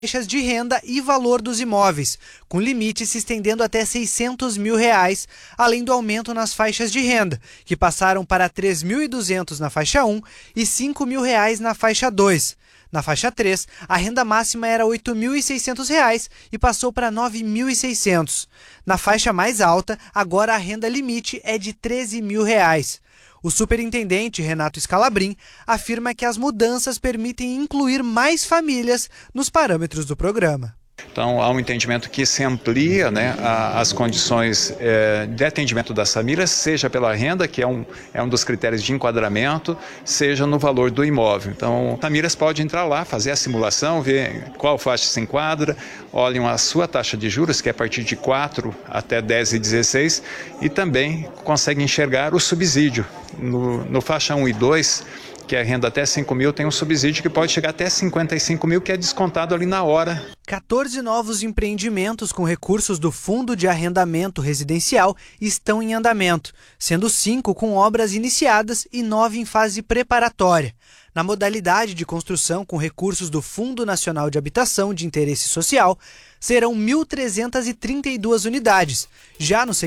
faixas de renda e valor dos imóveis, com limite se estendendo até R$600 mil, além do aumento nas faixas de renda, que passaram para R$ 3.200 na faixa 1 e R$ 5 mil na faixa 2. Na faixa 3, a renda máxima era R$ 8.600 e passou para R$ 9.600. Na faixa mais alta, agora a renda limite é de R$ 13 mil. O superintendente Renato Scalabrin afirma que as mudanças permitem incluir mais famílias nos parâmetros do programa. Então, há um entendimento que se amplia, as condições de atendimento das famílias, seja pela renda, que é um dos critérios de enquadramento, seja no valor do imóvel. Então, as famílias podem entrar lá, fazer a simulação, ver qual faixa se enquadra, olham a sua taxa de juros, que é a partir de 4 até 10,16, e também conseguem enxergar o subsídio. No faixa 1 e 2, que é renda até 5 mil, tem um subsídio que pode chegar até 55 mil, que é descontado ali na hora. 14 novos empreendimentos com recursos do Fundo de Arrendamento Residencial estão em andamento, sendo 5 com obras iniciadas e 9 em fase preparatória. Na modalidade de construção com recursos do Fundo Nacional de Habitação de Interesse Social, serão 1.332 unidades. Já no